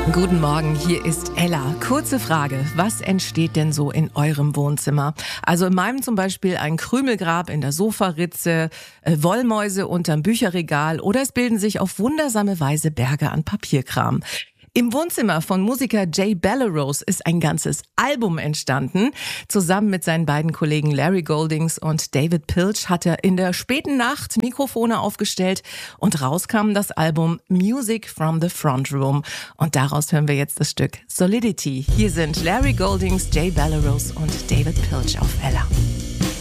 Guten Morgen, hier ist Ella. Kurze Frage, was entsteht denn so in eurem Wohnzimmer? Also in meinem zum Beispiel ein Krümelgrab in der Sofaritze, Wollmäuse unterm Bücherregal oder es bilden sich auf wundersame Weise Berge an Papierkram. Im Wohnzimmer von Musiker Jay Bellerose ist ein ganzes Album entstanden. Zusammen mit seinen beiden Kollegen Larry Goldings und David Pilch hat er in der späten Nacht Mikrofone aufgestellt und rauskam das Album Music from the Front Room. Und daraus hören wir jetzt das Stück Solidity. Hier sind Larry Goldings, Jay Bellerose und David Pilch auf Ella.